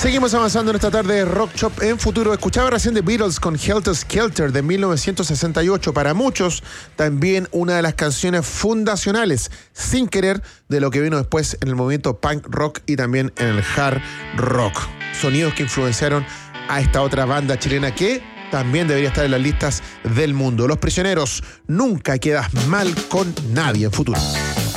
Seguimos avanzando en esta tarde de Rock Shop en Futuro. Escuchaba recién The Beatles con Helter Skelter de 1968. Para muchos, también una de las canciones fundacionales, sin querer, de lo que vino después en el movimiento punk rock y también en el hard rock. Sonidos que influenciaron a esta otra banda chilena que también debería estar en las listas del mundo. Los Prisioneros, nunca quedas mal con nadie en Futuro.